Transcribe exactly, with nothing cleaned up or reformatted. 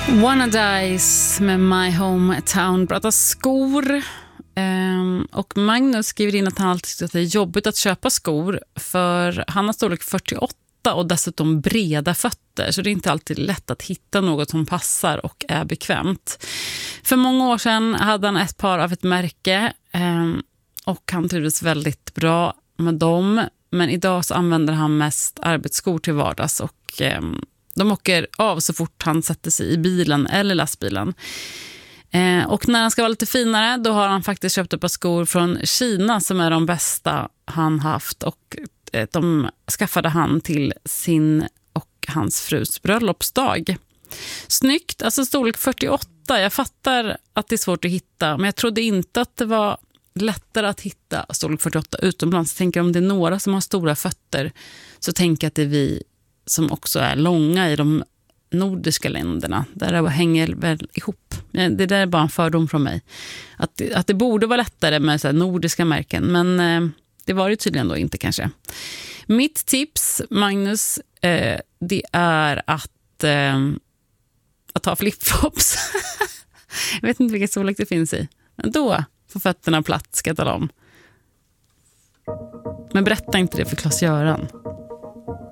Wanna Dice med My Hometown pratar skor. Um, och Magnus skriver in att han alltid tycker att det är jobbigt att köpa skor, för han har storlek fyrtioåtta och dessutom breda fötter, så det är inte alltid lätt att hitta något som passar och är bekvämt. För många år sedan hade han ett par av ett märke um, och han trivdes väldigt bra med dem, men idag så använder han mest arbetsskor till vardags och um, de åker av så fort han sätter sig i bilen eller lastbilen. Eh, och när han ska vara lite finare, då har han faktiskt köpt ett par skor från Kina som är de bästa han haft, och eh, de skaffade han till sin och hans frus bröllopsdag. Snyggt, alltså storlek fyrtioåtta. Jag fattar att det är svårt att hitta, men jag trodde inte att det var lättare att hitta storlek fyrtioåtta utomlands. Jag tänker om det är några som har stora fötter, så tänker jag att det är vi som också är långa i de nordiska länderna. Där det hänger väl ihop. Det där är bara en fördom från mig. Att det, att det borde vara lättare med så här nordiska märken. Men eh, det var det tydligen då inte kanske. Mitt tips, Magnus, eh, det är att, eh, att ta flipflops. Jag vet inte vilken storlek det finns i. Men då får fötterna plats, ska jag tala om. Men berätta inte det för Claes-Göran.